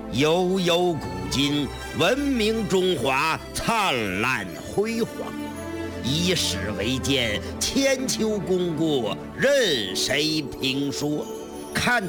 悠悠古今，文明中华灿烂辉煌。以史为鉴，千秋功过任谁评说？看